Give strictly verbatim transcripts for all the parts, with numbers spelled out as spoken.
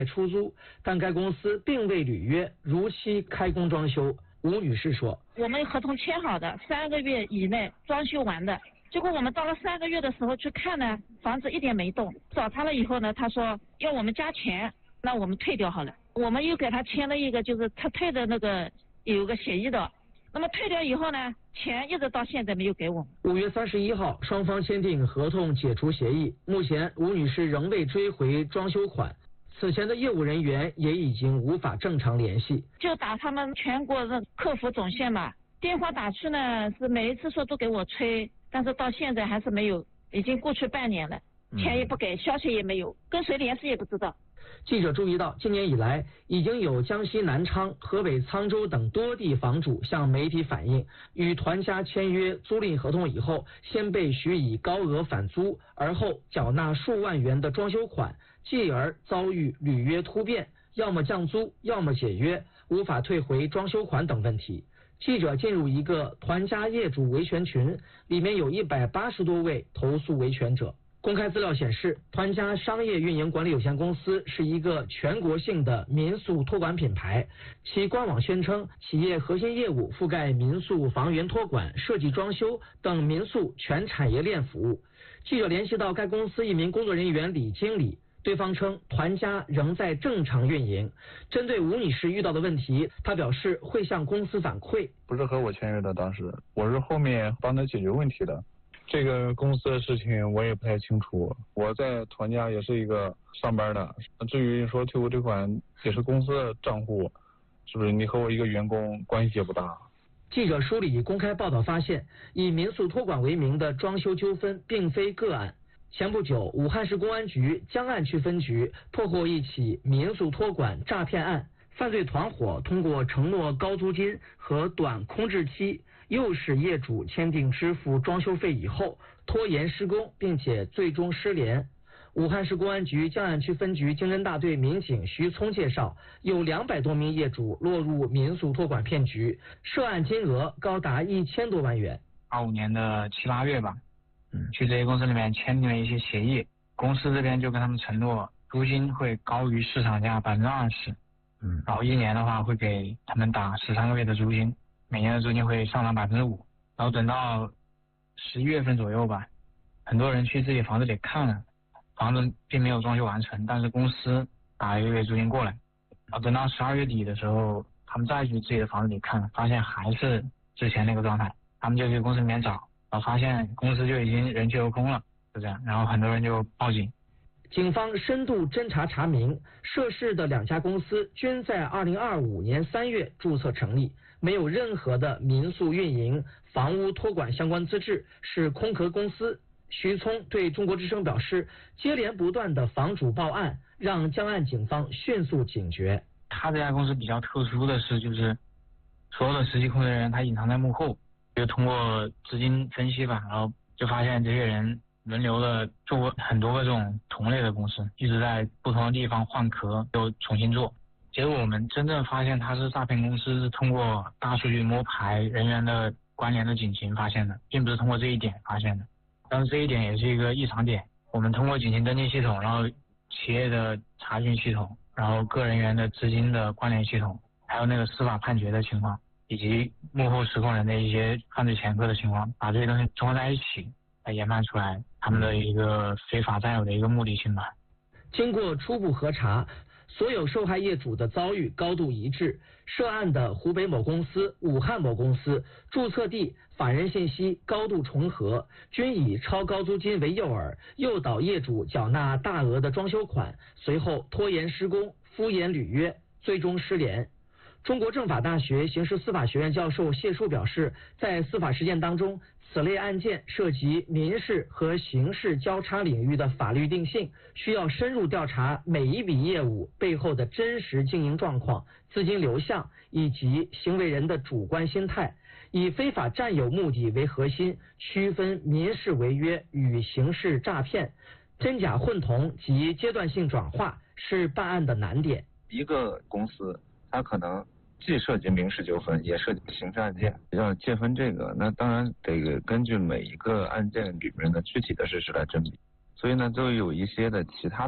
出租，但该公司并未履约，如期开工装修。吴女士说：“ 我们合同签好的，三个月以内装修完的。结果我们到了三个月的时候去看呢，房子一点没动。找他了以后呢，他说要我们加钱，那我们退掉好了。我们又给他签了一个就是他退的那个有个协议的。那么退掉以后呢，钱一直到现在没有给我们。” 五月三十一号，双方签订合同解除协议。目前，吴女士仍未追回装修款。此前的业务人员也已经无法正常联系， 就打他们全国的客服总线嘛，电话打去呢是每一次说都给我催，但是到现在还是没有，已经过去半年了，钱也不给，消息也没有，跟谁联系也不知道。 记者注意到，今年以来，已经有江西南昌、河北沧州等多地房主向媒体反映，与团家签约租赁合同以后，先被许以高额返租，而后缴纳数万元的装修款，继而遭遇履约突变，要么降租，要么解约，无法退回装修款等问题。记者进入一个团家业主维权群，里面有一百八十多位投诉维权者。公开资料显示，团家商业运营管理有限公司是一个全国性的民宿托管品牌，其官网宣称企业核心业务覆盖民宿房源托管、设计装修等民宿全产业链服务。记者联系到该公司一名工作人员李经理，对方称团家仍在正常运营。针对吴女士遇到的问题，她表示会向公司反馈。 不是和我签约的，当时我是后面帮他解决问题的。这个公司的事情我也不太清楚，我在团家也是一个上班的。至于说退不退款，也是公司的账户，是不是你和我一个员工关系也不大。 记者梳理公开报道发现，以民宿托管为名的装修纠纷并非个案。前不久，武汉市公安局江岸区分局破获一起民宿托管诈骗案，犯罪团伙通过承诺高租金和短空置期，诱使业主签订支付装修费以后拖延施工，并且最终失联。武汉市公安局江岸区分局经侦大队民警徐聪介绍，有两百多名业主落入民宿托管骗局，涉案金额高达一千多万元。 二五年的七八月吧，嗯，去这些公司里面签订了一些协议，公司这边就跟他们承诺租金会高于市场价百分之二十，嗯，然后一年的话会给他们打十三个月的租金，每年的租金会上涨百分之五，然后等到十一月份左右吧，很多人去自己房子里看了，房子并没有装修完成，但是公司打了一个月租金过来，然后等到十二月底的时候，他们再去自己的房子里看，发现还是之前那个状态，他们就去公司里面找，然后发现公司就已经人去楼空了，就这样，然后很多人就报警。 警方深度侦查查明，涉事的两家公司均在二零二五年三月注册成立，没有任何的民宿运营、房屋托管相关资质，是空壳公司。徐聪对中国之声表示，接连不断的房主报案，让江岸警方迅速警觉。 他这家公司比较特殊的是，就是所有的实际控制人员他隐藏在幕后，就通过资金分析吧，然后就发现这些人轮流的做过很多个这种同类的公司，一直在不同的地方换壳又重新做。结果我们真正发现它是诈骗公司，是通过大数据摸排人员的关联的警情发现的，并不是通过这一点发现的。但是这一点也是一个异常点，我们通过警情登记系统，然后企业的查询系统，然后个人员的资金的关联系统，还有那个司法判决的情况，以及幕后实控人的一些犯罪前科的情况，把这些东西综合在一起来研判出来他们的一个非法占有的一个目的性吧。 经过初步核查，所有受害业主的遭遇高度一致，涉案的湖北某公司、武汉某公司注册地、法人信息高度重合，均以超高租金为诱饵，诱导业主缴纳大额的装修款，随后拖延施工、敷衍履约，最终失联。中国政法大学刑事司法学院教授谢树表示，在司法实践当中，此类案件涉及民事和刑事交叉领域的法律定性，需要深入调查每一笔业务背后的真实经营状况、资金流向以及行为人的主观心态，以非法占有目的为核心，区分民事违约与刑事诈骗，真假混同及阶段性转化是办案的难点。 一个公司它可能既涉及民事纠纷，也涉及刑事案件，要界分这个，那当然得根据每一个案件里面的具体的事实来甄别。所以呢，就有一些的其他的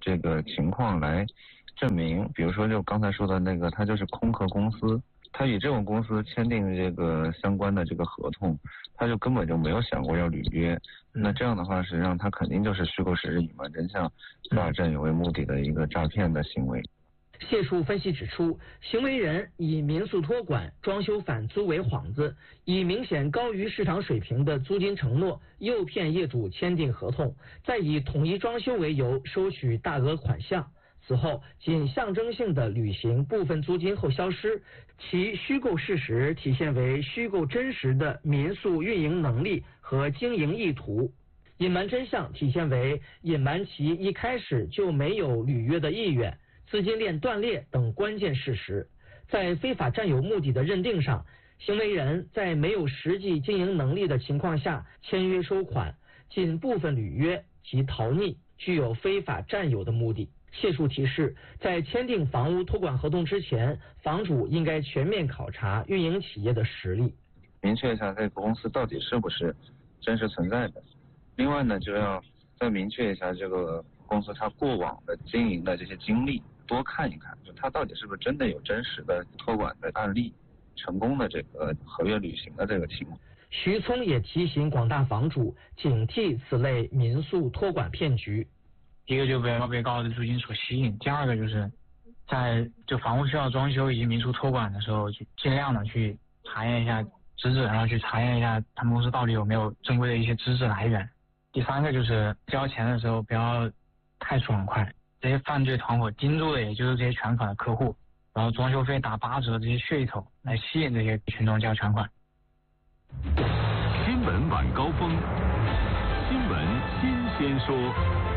这个情况来证明，比如说就刚才说的那个，他就是空壳公司，他与这种公司签订这个相关的这个合同，他就根本就没有想过要履约。那这样的话，实际上他肯定就是虚构事实、隐瞒真相、非法占有为目的的一个诈骗的行为。 谢树分析指出，行为人以民宿托管、装修返租为幌子，以明显高于市场水平的租金承诺诱骗业主签订合同，再以统一装修为由收取大额款项。此后仅象征性的履行部分租金后消失，其虚构事实体现为虚构真实的民宿运营能力和经营意图，隐瞒真相体现为隐瞒其一开始就没有履约的意愿、资金链断裂等关键事实。在非法占有目的的认定上，行为人在没有实际经营能力的情况下签约收款，仅部分履约及逃匿，具有非法占有的目的。谢树提示，在签订房屋托管合同之前，房主应该全面考察运营企业的实力， 明确一下这个公司到底是不是真实存在的。另外呢，就要再明确一下这个公司它过往的经营的这些经历，多看一看，就它到底是不是真的有真实的托管的案例，成功的这个合约履行的这个情况。 徐聪也提醒广大房主警惕此类民宿托管骗局。 第一个就不要被高的租金所吸引，第二个就是在就房屋需要装修以及民宿托管的时候，去尽量的去查验一下资质，然后去查验一下他们公司到底有没有正规的一些资质来源。第三个就是交钱的时候不要太爽快，这些犯罪团伙盯住的也就是这些全款的客户，然后装修费打八折这些噱头来吸引这些群众交全款。 新闻晚高峰，新闻新鲜说。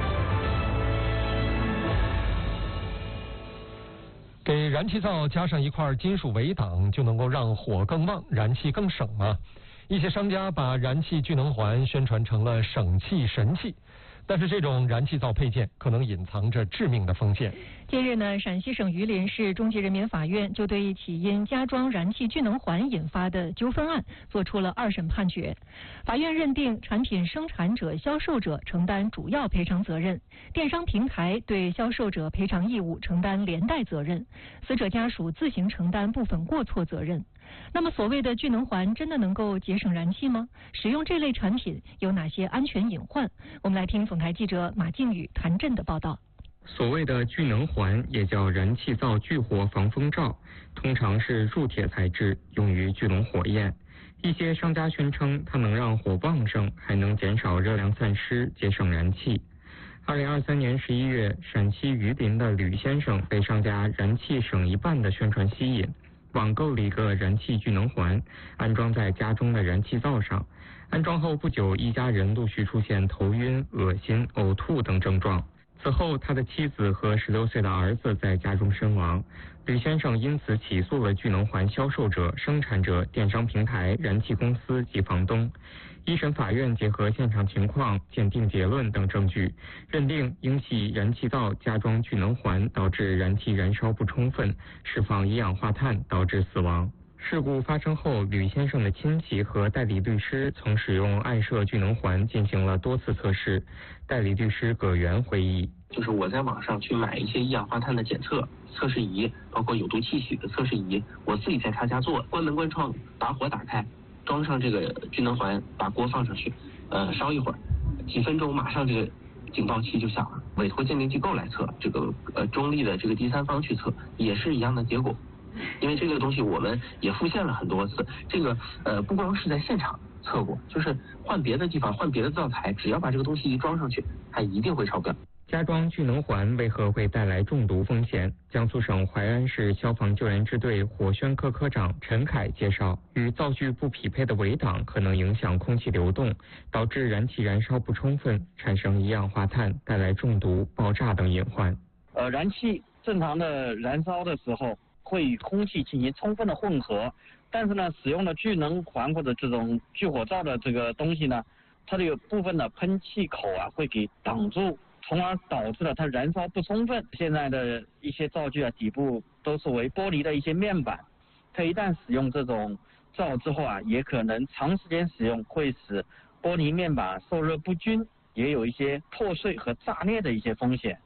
给燃气灶加上一块金属围挡，就能够让火更旺，燃气更省吗？一些商家把燃气聚能环宣传成了省气神器，但是这种燃气灶配件可能隐藏着致命的风险。 近日呢，陕西省榆林市中级人民法院就对一起因加装燃气聚能环引发的纠纷案作出了二审判决。法院认定产品生产者、销售者承担主要赔偿责任，电商平台对销售者赔偿义务承担连带责任，死者家属自行承担部分过错责任。那么所谓的聚能环真的能够节省燃气吗？使用这类产品有哪些安全隐患？我们来听总台记者马靖宇、谭震的报道。 所谓的聚能环也叫燃气灶聚火防风罩，通常是铸铁材质，用于聚拢火焰。一些商家宣称它能让火旺盛，还能减少热量散失，节省燃气。二零二三年十一月，陕西榆林的吕先生被商家燃气省一半的宣传吸引，网购了一个燃气聚能环，安装在家中的燃气灶上。安装后不久，一家人陆续出现头晕、恶心、呕吐等症状。此后，他的妻子和十六岁的儿子在家中身亡。吕先生因此起诉了聚能环销售者、生产者、电商平台、燃气公司及房东。一审法院结合现场情况、鉴定结论等证据，认定应系燃气灶加装聚能环导致燃气燃烧不充分，释放一氧化碳导致死亡。事故发生后，吕先生的亲戚和代理律师曾使用爱设聚能环进行了多次测试。代理律师葛元回忆， 就是我在网上去买一些一氧化碳的检测测试仪，包括有毒气体的测试仪，我自己在他家做，关门关窗，把火打开，装上这个聚能环，把锅放上去，呃，烧一会儿，几分钟马上这个警报器就响了。委托鉴定机构来测，这个呃中立的这个第三方去测，也是一样的结果。因为这个东西我们也复现了很多次，这个呃不光是在现场测过，就是换别的地方换别的灶台，只要把这个东西一装上去，它一定会超标。 加装聚能环为何会带来中毒风险？江苏省淮安市消防救援支队火宣科科长陈凯介绍，与灶具不匹配的围挡可能影响空气流动，导致燃气燃烧不充分，产生一氧化碳，带来中毒、爆炸等隐患。 呃，燃气正常的燃烧的时候，会与空气进行充分的混合，但是呢，使用了聚能环或者这种聚火灶的这个东西呢，它的有部分的喷气口啊会给挡住，从而导致了它燃烧不充分。现在的一些灶具啊，底部都是为玻璃的一些面板，它一旦使用这种灶之后啊，也可能长时间使用会使玻璃面板受热不均，也有一些破碎和炸裂的一些风险。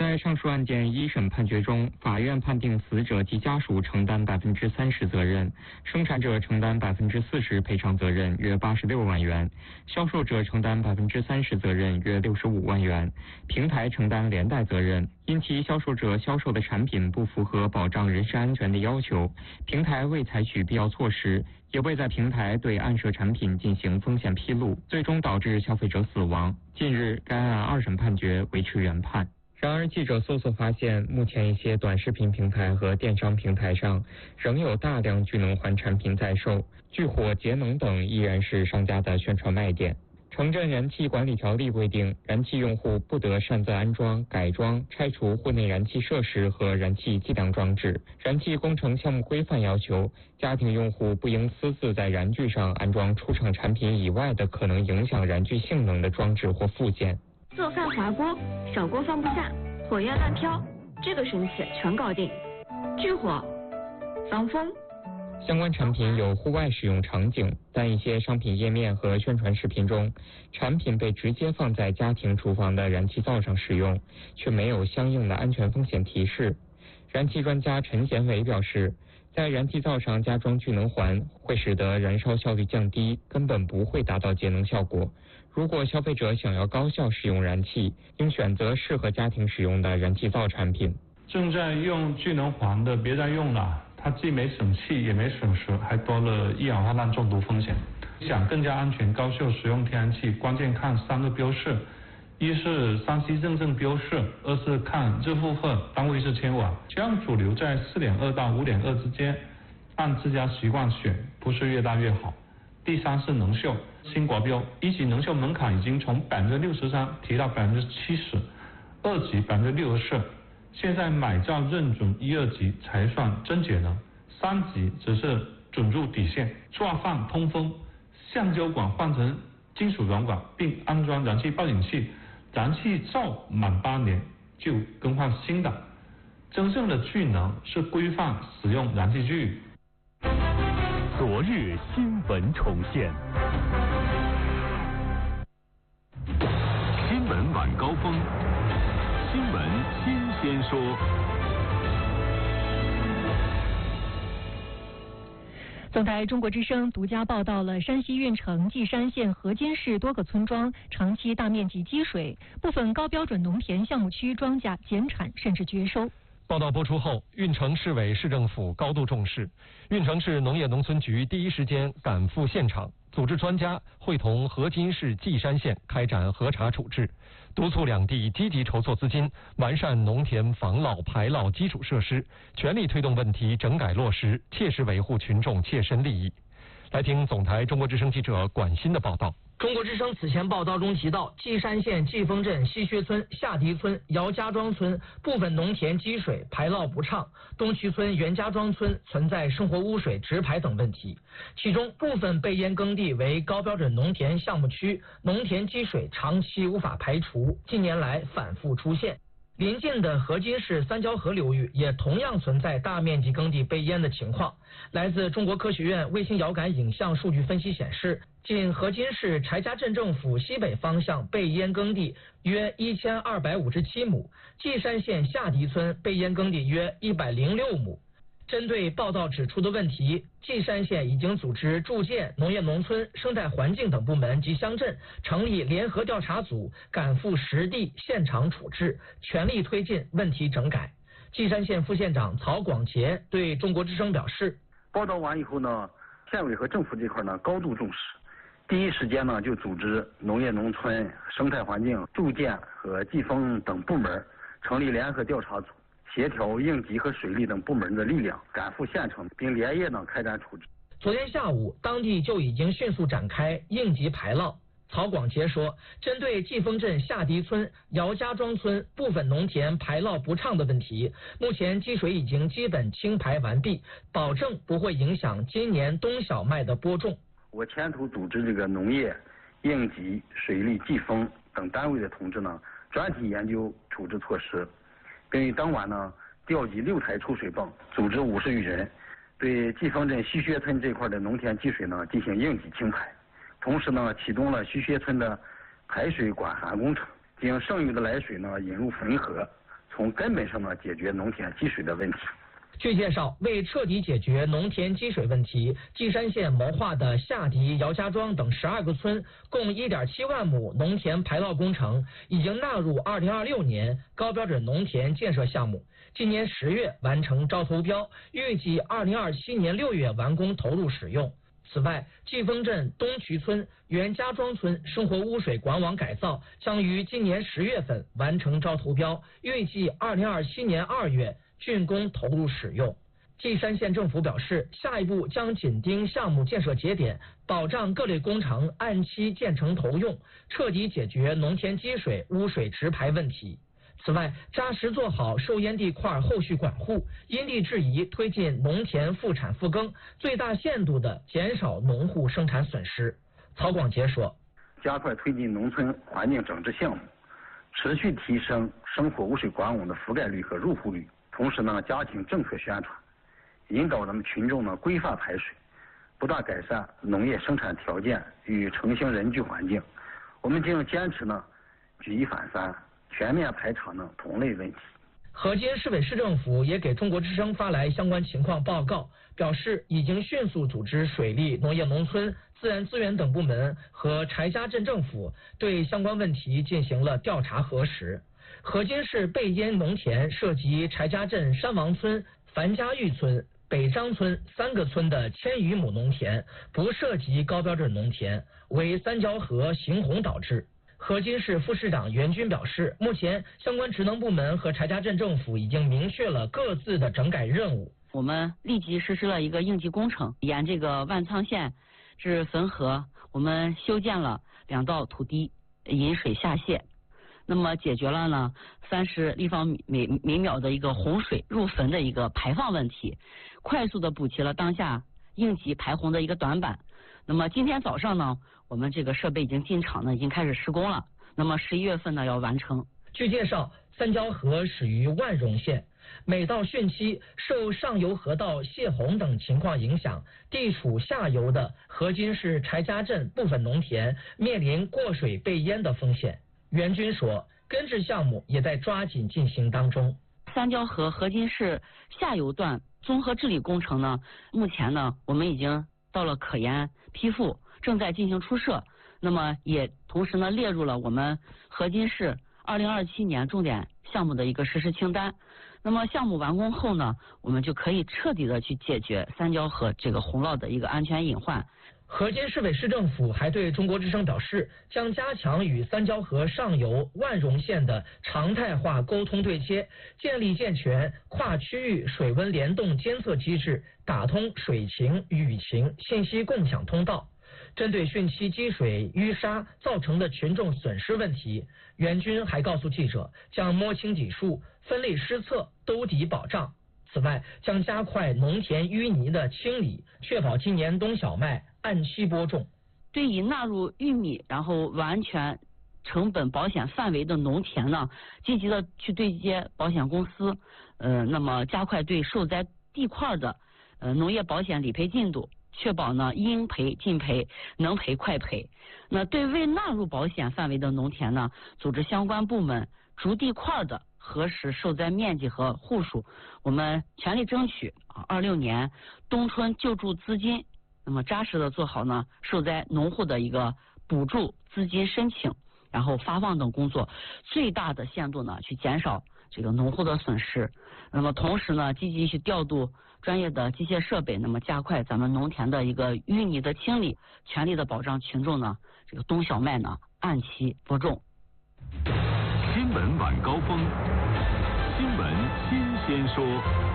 在上述案件一审判决中，法院判定死者及家属承担百分之三十责任，生产者承担百分之四十赔偿责任，约八十六万元；销售者承担百分之三十责任，约六十五万元；平台承担连带责任。因其销售者销售的产品不符合保障人身安全的要求，平台未采取必要措施，也未在平台对案涉产品进行风险披露，最终导致消费者死亡。近日，该案二审判决维持原判。然而，记者搜索发现，目前一些短视频平台和电商平台上仍有大量聚能环产品在售，聚火节能等依然是商家的宣传卖点。城镇燃气管理条例规定，燃气用户不得擅自安装、改装、拆除户内燃气设施和燃气计量装置。燃气工程项目规范要求，家庭用户不应私自在燃具上安装出厂产品以外的可能影响燃具性能的装置或附件。 做饭滑锅，小锅放不下，火焰乱飘，这个神器全搞定。聚火、防风。 相关产品有户外使用场景，但一些商品页面和宣传视频中，产品被直接放在家庭厨房的燃气灶上使用，却没有相应的安全风险提示。燃气专家陈贤伟表示，在燃气灶上加装聚能环会使得燃烧效率降低，根本不会达到节能效果。如果消费者想要高效使用燃气，应选择适合家庭使用的燃气灶产品。 正在用聚能环的别再用了，它既没省气也没省时，还多了一氧化碳中毒风险。想更加安全高效使用天然气，关键看三个标示：一是三 C 认证标示，二是看日负荷，单位是千瓦，这样主流在四点二到五点二之间，按自家习惯选，不是越大越好。第三是能效，新国标一级能效门槛已经从百分之六十三提到百分之七十，二级百分之六十四。现在买灶认准一二级才算真节能，三级只是准入底线。抓饭通风，橡胶管换成金属软管，并安装燃气报警器，燃气灶满八年就更换新的。真正的聚能是规范使用燃气具。 昨日新闻重现，新闻晚高峰，新闻新鲜说。 总台中国之声独家报道了山西运城稷山县河津市多个村庄长期大面积积水，部分高标准农田项目区庄稼减产甚至绝收。 报道播出后，运城市委市政府高度重视，运城市农业农村局第一时间赶赴现场，组织专家会同河津市稷山县开展核查处置，督促两地积极筹措资金，完善农田防涝排涝基础设施，全力推动问题整改落实，切实维护群众切身利益。来听总台中国之声记者管欣的报道。 中国之声此前报道中提到，稷山县季风镇西薛村、下迪村、姚家庄村部分农田积水排涝不畅，东渠村、袁家庄村存在生活污水直排等问题。其中部分被淹耕地为高标准农田项目区，农田积水长期无法排除，近年来反复出现。邻近的河津市三交河流域也同样存在大面积耕地被淹的情况。来自中国科学院卫星遥感影像数据分析显示，仅河津市柴家镇政府西北方向被淹耕地约一千二百五十七亩，稷山县下迪村被淹耕地约一百零六亩。针对报道指出的问题，稷山县已经组织住建、农业农村、生态环境等部门及乡镇成立联合调查组，赶赴实地现场处置，全力推进问题整改。稷山县副县长曹广杰对中国之声表示， 报道完以后呢，县委和政府这块呢高度重视，第一时间呢就组织农业农村、生态环境、住建和季风等部门成立联合调查组，协调应急和水利等部门的力量，赶赴县城，并连夜呢开展处置。 昨天下午，当地就已经迅速展开应急排涝。曹广杰说，针对季风镇下迪村、姚家庄村部分农田排涝不畅的问题，目前积水已经基本清排完毕，保证不会影响今年冬小麦的播种。 我牵头组织这个农业、应急、水利、季风等单位的同志呢，专题研究处置措施，并于当晚呢调集六台抽水泵，组织五十余人，对季风镇西薛村这块的农田积水呢进行应急清排。同时呢，启动了西薛村的排水管涵工程，将剩余的来水呢引入汾河， 从根本上呢解决农田积水的问题。 据介绍，为彻底解决农田积水问题，稷山县谋划的下迪、姚家庄等十二个村共 一点七万亩农田排涝工程已经纳入二零二六年高标准农田建设项目，今年十月完成招投标，预计二零二七年六月完工投入使用。此外，季风镇东渠村、袁家庄村生活污水管网改造将于今年十月份完成招投标，预计二零二七年二月竣工投入使用。稷山县政府表示，下一步将紧盯项目建设节点，保障各类工程按期建成投用，彻底解决农田积水、污水直排问题。此外，扎实做好受烟地块后续管护，因地制宜推进农田复产复耕，最大限度地减少农户生产损失。曹广杰说， 加快推进农村环境整治项目，持续提升生活污水管网的覆盖率和入户率，同时呢，加强政策宣传，引导咱们群众呢规范排水，不断改善农业生产条件与城乡人居环境。我们将坚持呢举一反三，全面排查呢同类问题。 河津市委市政府也给中国之声发来相关情况报告，表示已经迅速组织水利、农业农村、自然资源等部门和柴家镇政府对相关问题进行了调查核实。河津市背烟农田涉及柴家镇山王村、樊家峪村、北张村三个村的千余亩农田，不涉及高标准农田，为三交河行洪导致。河津市副市长袁军表示，目前相关职能部门和柴家镇政府已经明确了各自的整改任务。 我们立即实施了一个应急工程，沿这个万沧县至汾河，我们修建了两道土堤引水下泄，那么解决了呢三十立方米每每秒的一个洪水入汾的一个排放问题，快速的补齐了当下应急排洪的一个短板。那么今天早上呢，我们这个设备已经进场呢，已经开始施工了。那么十一月份呢要完成。 据介绍，三交河始于万荣县，每到汛期，受上游河道泄洪等情况影响，地处下游的河津市柴家镇部分农田面临过水被淹的风险。袁军说，根治项目也在抓紧进行当中。 三交河河津市下游段综合治理工程呢，目前呢我们已经到了可研批复，正在进行初设，那么也同时呢列入了我们河津市二零二七年重点项目的一个实施清单。那么项目完工后呢，我们就可以彻底的去解决三交河这个洪涝的一个安全隐患。 河津市委市政府还对中国之声表示，将加强与三交河上游万荣县的常态化沟通对接，建立健全跨区域水温联动监测机制，打通水情、雨情信息共享通道。针对汛期积水淤沙造成的群众损失问题，袁军还告诉记者，将摸清底数，分类施策，兜底保障。此外，将加快农田淤泥的清理，确保今年冬小麦按期播种。 对于纳入玉米然后完全成本保险范围的农田呢，积极的去对接保险公司，呃，那么加快对受灾地块的呃农业保险理赔进度，确保呢应赔尽赔，能赔快赔。那对未纳入保险范围的农田呢，组织相关部门逐地块的核实受灾面积和户数，我们全力争取啊二六年冬春救助资金，那么扎实的做好呢受灾农户的一个补助资金申请，然后发放等工作，最大的限度呢去减少这个农户的损失。那么同时呢，积极去调度专业的机械设备，那么加快咱们农田的一个淤泥的清理，全力的保障群众呢这个冬小麦呢按期播种。 新闻晚高峰，新闻新鲜说。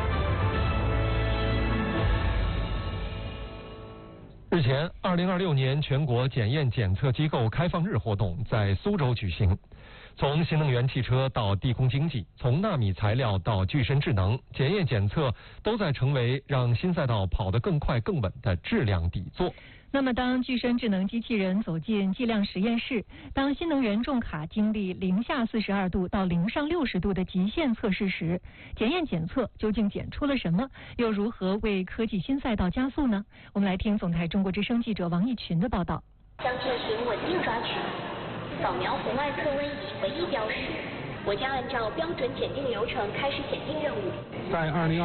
日前，二零二六年全国检验检测机构开放日活动在苏州举行。从新能源汽车到地空经济，从纳米材料到具身智能，检验检测都在成为让新赛道跑得更快更稳的质量底座。 那么当具身智能机器人走进计量实验室，当新能源重卡经历零下四十二度到零上六十度的极限测试时，检验检测究竟检出了什么？又如何为科技新赛道加速呢？我们来听总台中国之声记者王义群的报道。 将这寻稳定抓取，扫描红外测温仪唯一标识， 我将按照标准检定流程开始检定任务。 在二零二